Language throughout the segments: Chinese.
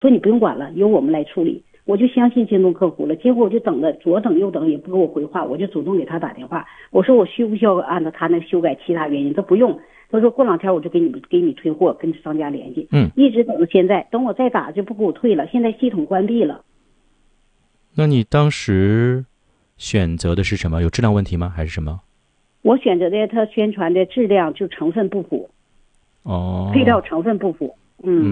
说你不用管了，由我们来处理。我就相信京东客服了，结果我就等着，左等右等也不给我回话，我就主动给他打电话，我说我需不需要按照他那修改其他原因？他不用，他说过两天我就给你退货，跟商家联系。一直等到现在，等我再打就不给我退了，现在系统关闭了。 那你当时选择的是什么？有质量问题吗？还是什么？ 我选择的他宣传的质量就成分不符，配料成分不符。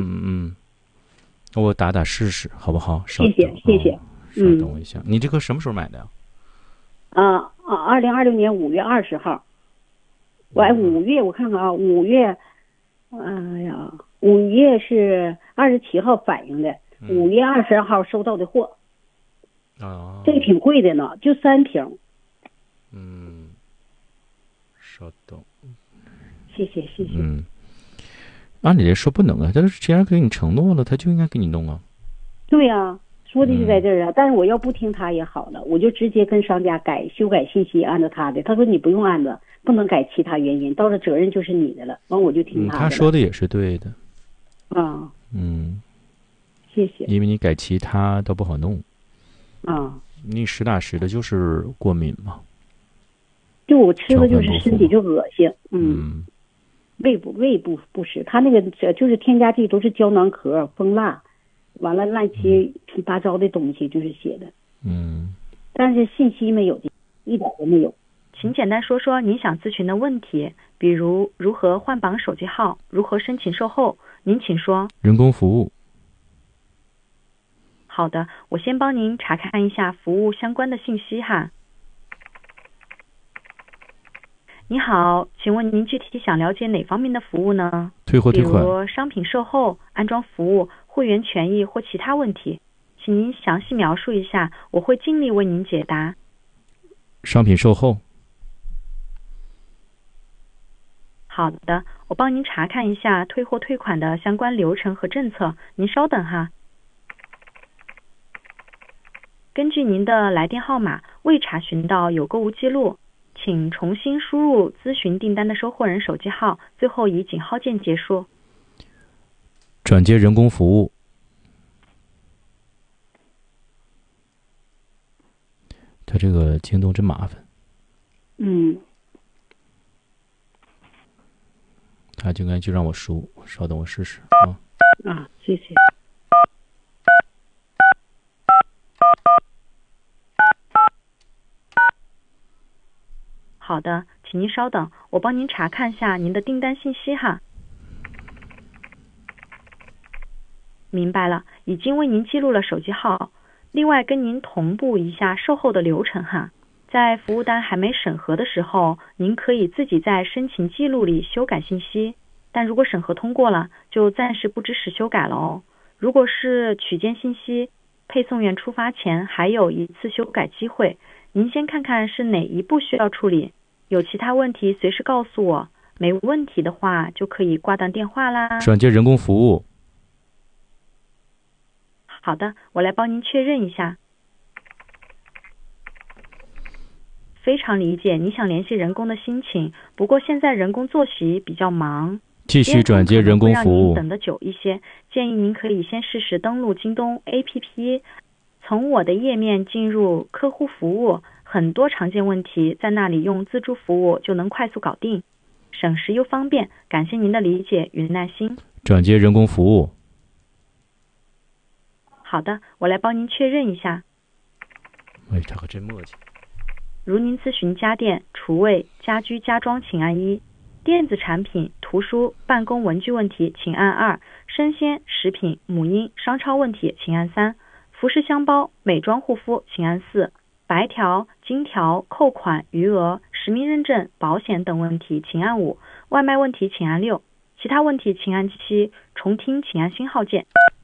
我打打试试好不好？ 谢谢。 稍等我一下，你这个什么时候买的呀 ？2026年5月20号。5月我看看啊，5月是27号反映的，5月20号收到的货。这个挺贵的呢，就3瓶。 稍等。 谢谢。 按理来说不能啊，但是既然给你承诺了，他就应该给你弄啊。 对呀，说的就在这儿啊。但是我要不听他也好了，我就直接跟商家修改信息，按照他的。他说你不用按着，不能改其他原因，到了责任就是你的了。完我就听他的。 他说的也是对的。 谢谢。 因为你改其他都不好弄。你实打实的就是过敏嘛。 就我吃的就是身体就恶心。胃部不适，他那个就是添加剂都是胶囊壳、蜂蜡，完了乱七八糟的东西就是写的。但是信息没有，一点都没有。 请简单说说您想咨询的问题，比如如何换绑手机号，如何申请售后，您请说。 人工服务。 好的，我先帮您查看一下服务相关的信息哈。你好，请问您具体想了解哪方面的服务呢？ 退货退款， 比如商品售后、安装服务、会员权益或其他问题，请您详细描述一下，我会尽力为您解答。 商品售后。 好的，我帮您查看一下退货退款的相关流程和政策，您稍等哈。根据您的来电号码未查询到有购物记录，请重新输入咨询订单的收货人手机号，最后以井号键结束。 转接人工服务。他这个京东真麻烦。他就应该就让我输，稍等我试试啊。 谢谢。 好的，请您稍等，我帮您查看下您的订单信息哈。明白了，已经为您记录了手机号，另外跟您同步一下售后的流程哈。在服务单还没审核的时候，您可以自己在申请记录里修改信息，但如果审核通过了，就暂时不支持修改了哦。如果是取件信息，配送员出发前还有一次修改机会，您先看看是哪一步需要处理，有其他问题随时告诉我，没问题的话就可以挂断电话啦。 转接人工服务。 好的，我来帮您确认一下。非常理解你想联系人工的心情，不过现在人工作息比较忙， 继续转接人工服务。 让您等得久一些，建议您可以先试试登录京东 APP， 从我的页面进入客户服务，很多常见问题在那里用自助服务就能快速搞定，省时又方便。感谢您的理解与耐心。 转接人工服务。 好的，我来帮您确认一下。 他可真磨叽。 如您咨询家电、厨卫、家居家装，请按1；电子产品、图书、办公文具问题，请按2；生鲜食品、母婴、商超问题，请按3；服饰箱包、美妆护肤，请按4；白条、金条、扣款、余额、实名认证、保险等问题，请按5；外卖问题，请按6；其他问题，请按7；重听，请按星号键。